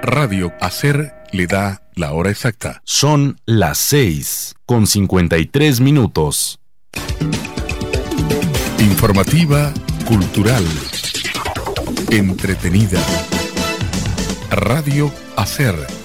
Radio Hacer le da la hora exacta. Son las 6:53. Informativa, cultural, entretenida. Radio Hacer.